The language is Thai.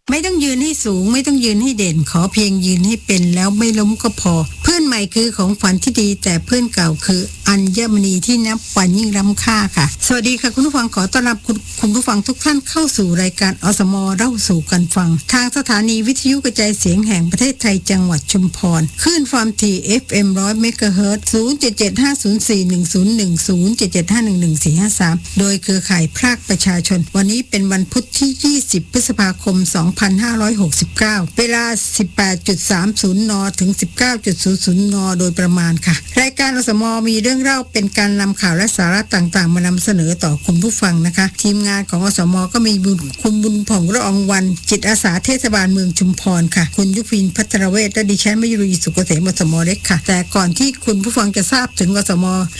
ไม่ต้องยืนให้สูงไม่ต้องยืนให้เด่นขอเพียงยืนให้เป็นแล้วไม่ล้มก็พอเพื่อนใหม่คือของฝันที่ดีแต่เพื่อนเก่าคืออัญมณีที่นับวันยิ่งล้ำค่าค่ะสวัสดีค่ะคุณผู้ฟังขอต้อนรับคุณผู้ฟังทุกท่านเข้าสู่รายการอสมเล่าสู่กันฟังทางสถานีวิทยุกระจายเสียงแห่งประเทศไทยจังหวัดชุมพรคลื่นความถี่ FM 100 เมกะเฮิรตซ์ 0775041077511453 โดยเครือข่ายภาคประชาชนวันนี้เป็นวันพุธที่20พฤษภาคม2569เวลา 18.30 นถึง 19.00 นโดยประมาณค่ะรายการอสมมีเรื่องเล่าเป็นการนำข่าวและสาระต่างๆมานำเสนอต่อคุณผู้ฟังนะคะทีมงานของอสมก็มีคุณบุญผ่องละอองวันจิตอาสาเทศบาลเมืองชุมพรค่ะคุณยุพินพัทรเวชและดิฉันมยุรีสุกเกษมอสมเล็กค่ะแต่ก่อนที่คุณผู้ฟังจะทราบถึงอสม